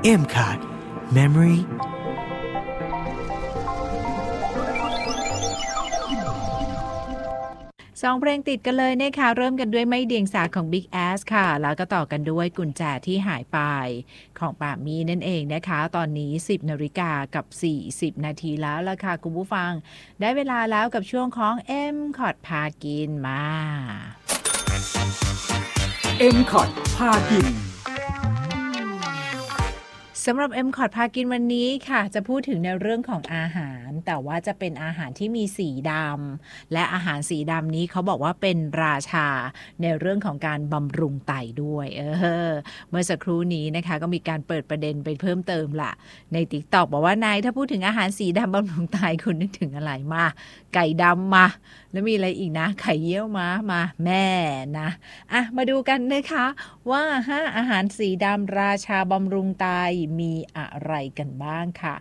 M-Card Memory สองเพลงติดกันเลยนะคะเริ่มกันด้วยไม่เดียงสาของ Big Ass ค่ะแล้วก็ต่อกันด้วยกุญแจที่หายไปของปามี่นั่นเองนะคะตอนนี้ 10 นาฬิกากับ 40 นาทีแล้วล่ะค่ะคุณผู้ฟังได้เวลาแล้วกับช่วงของ M-Card พากินมา M-Card พากินสำหรับ M-Card พากินวันนี้ค่ะจะพูดถึงในเรื่องของอาหารแต่ว่าจะเป็นอาหารที่มีสีดำและอาหารสีดำนี้เขาบอกว่าเป็นราชาในเรื่องของการบำรุงไตด้วยเมื่อสักครู่นี้นะคะก็มีการเปิดประเด็นไปเพิ่มเติมล่ะใน TikTok บอกว่านายถ้าพูดถึงอาหารสีดำบำรุงไตคุณนึกถึงอะไรมาไก่ดำมาแล้วมีอะไรอีกนะไข่เยี่ยวม้ามาแม่นะมาดูกันนะคะว่าอาหารสีดำราชาบำรุงไตมีอะไรกันบ้างค่ะ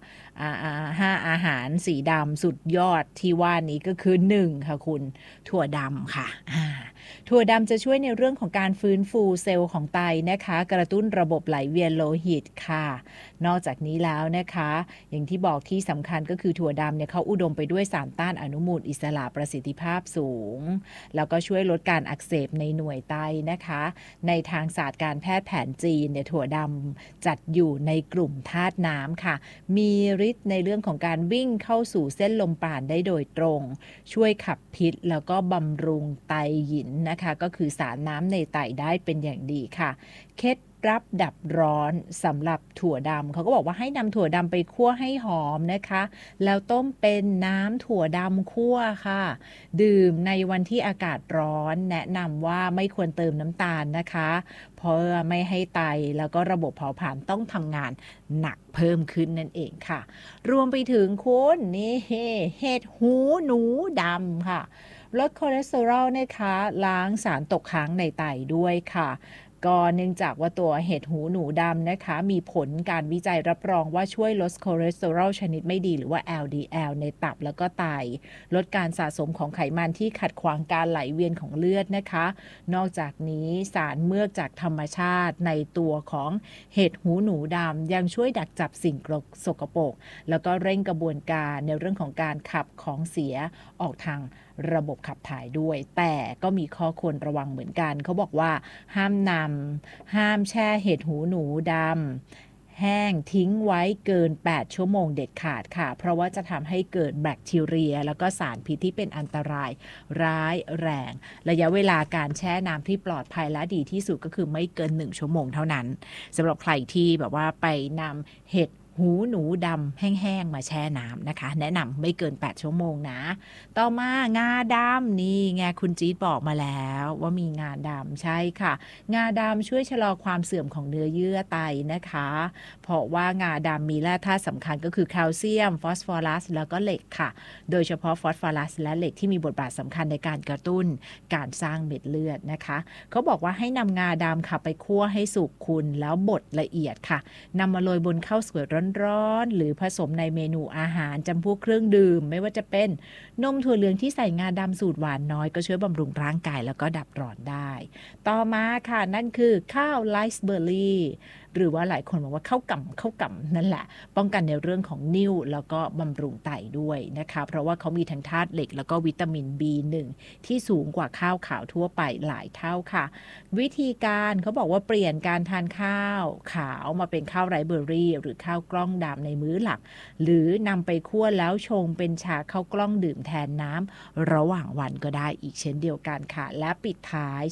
5อาหารสีดำสุดยอดที่ว่านี้ก็คือ1ค่ะคุณถั่วดำค่ะถั่วดำจะช่วยในเรื่องของการฟื้นฟูเซลล์ของไตนะคะกระตุ้นระบบไหลเวียนโลหิตค่ะนอกจากนี้แล้วนะคะอย่างที่บอกที่สำคัญก็คือถั่วดำเนี่ยเขาอุดมไปด้วยสารต้านอนุมูลอิสระประสิทธิภาพสูงแล้วก็ช่วยลดการอักเสบในหน่วยไตนะคะในทางศาสตร์การแพทย์แผนจีนเนี่ยถั่วดำจัดอยู่ในกลุ่มธาตุน้ำค่ะมีฤทธิ์ในเรื่องของการวิ่งเข้าสู่เส้นลมปราณได้โดยตรงช่วยขับพิษแล้วก็บำรุงไตหยินนะคะก็คือสารน้ำในไตได้เป็นอย่างดีค่ะเคล็ดลับดับร้อนสำหรับถั่วดำเขาก็บอกว่าให้นำถั่วดำไปคั่วให้หอมนะคะแล้วต้มเป็นน้ำถั่วดำคั่วค่ะดื่มในวันที่อากาศร้อนแนะนำว่าไม่ควรเติมน้ำตาลนะคะเพราะไม่ให้ไตแล้วก็ระบบเผาผลาญต้องทำงานหนักเพิ่มขึ้นนั่นเองค่ะรวมไปถึงคุณนี่เห็ดหูหนูดำค่ะลดคอเลสเตอรอลนะคะล้างสารตกค้างในไตด้วยค่ะก็เนื่องจากว่าตัวเห็ดหูหนูดำนะคะมีผลการวิจัยรับรองว่าช่วยลดคอเลสเตอรอลชนิดไม่ดีหรือว่า LDL ในตับแล้วก็ไตลดการสะสมของไขมันที่ขัดขวางการไหลเวียนของเลือดนะคะนอกจากนี้สารเมือกจากธรรมชาติในตัวของเห็ดหูหนูดำยังช่วยดักจับสิ่งสกปรกแล้วก็เร่งกระบวนการในเรื่องของการขับของเสียออกทางระบบขับถ่ายด้วยแต่ก็มีข้อควรระวังเหมือนกันเขาบอกว่าห้ามแช่เห็ดหูหนูดำแห้งทิ้งไว้เกิน8ชั่วโมงเด็ดขาดค่ะเพราะว่าจะทำให้เกิดแบคทีเรียแล้วก็สารพิษที่เป็นอันตรายร้ายแรงระยะเวลาการแช่น้ำที่ปลอดภัยและดีที่สุดก็คือไม่เกิน1ชั่วโมงเท่านั้นสำหรับใครที่แบบว่าไปนำเห็ดหูหนูดำแห้งๆมาแช่น้ำนะคะแนะนำไม่เกิน8ชั่วโมงนะต่อมางาดำนี่ไงคุณจี๊ดบอกมาแล้วว่ามีงาดำใช่ค่ะงาดำช่วยชะลอความเสื่อมของเนื้อเยื่อไตนะคะเพราะว่างาดำมีแร่ธาตุสำคัญก็คือแคลเซียมฟอสฟอรัสแล้วก็เหล็กค่ะโดยเฉพาะฟอสฟอรัสและเหล็กที่มีบทบาทสำคัญในการกระตุ้นการสร้างเม็ดเลือดนะคะเขาบอกว่าให้นำงาดำค่ะไปคั่วให้สุกคุณแล้วบดละเอียดค่ะนำมาโรยบนข้าวสวยร้อนๆหรือผสมในเมนูอาหารจำพวกเครื่องดื่มไม่ว่าจะเป็นนมถั่วเหลืองที่ใส่งาดำสูตรหวานน้อยก็ช่วยบำรุงร่างกายแล้วก็ดับร้อนได้ต่อมาค่ะนั่นคือข้าวไรซ์เบอร์รี่หรือว่าหลายคนบอกว่าข้าวกำนั่นแหละป้องกันในเรื่องของนิ่วแล้วก็บำรุงไตด้วยนะคะเพราะว่าเขามีทั้งธาตุเหล็กแล้วก็วิตามิน B1 ที่สูงกว่าข้าวขาวทั่วไปหลายเท่าค่ะวิธีการเขาบอกว่าเปลี่ยนการทานข้าวขาวมาเป็นข้าวไรซ์เบอร์รี่หรือข้าวกล้องดำในมื้อหลักหรือนำไปคั่วแล้วชงเป็นชาข้าวกล้องดื่มแทนน้ำระหว่างวันก็ได้อีกเช่นเดียวกันค่ะและปิดท้าย